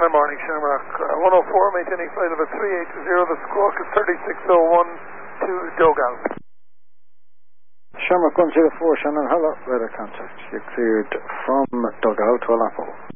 Good morning, Shamrock. 104, maintaining flight level 380. The squawk is 3601 to Dogal. Shamrock 104, Shannon, hello. Radar contact. You're cleared from Dogal to Alapo.